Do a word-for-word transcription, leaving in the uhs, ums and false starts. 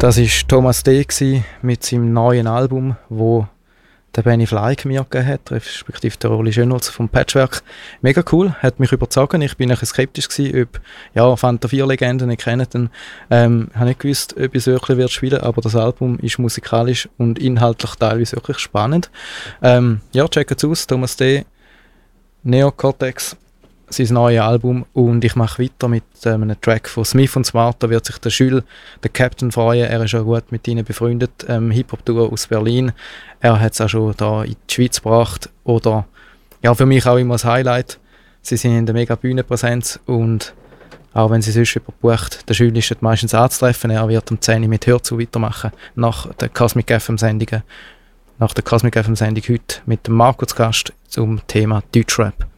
Das war Thomas D. mit seinem neuen Album, wo der Benny Fly mir gegeben hat, respektive der Oli Schönholz vom Patchwork. Mega cool, hat mich überzogen. Ich bin ein bisschen skeptisch gewesen, ob ja, Fanta vier Legenden nicht kennen. Dann ähm, habe nicht gewusst, ob ich es wirklich wird spielen, aber das Album ist musikalisch und inhaltlich teilweise wirklich spannend. Ähm, ja, checkt es aus, Thomas D. Neocortex, sein neues Album, und ich mache weiter mit ähm, einem Track von Smith und Smart. Da wird sich der Jules, der Captain, freuen. Er ist schon gut mit ihnen befreundet. Ähm, Hip-Hop-Tour aus Berlin. Er hat es auch schon da in die Schweiz gebracht. Oder ja, für mich auch immer ein Highlight. Sie sind in der mega Bühnenpräsenz, und auch wenn sie sonst überbucht, der Jules ist meistens anzutreffen. Er wird um zehn Uhr mit Hörzu weitermachen, nach der Cosmic F M-Sendungen. Nach der Cosmic F M-Sendung heute mit dem Marco zu Gast zum Thema Deutschrap.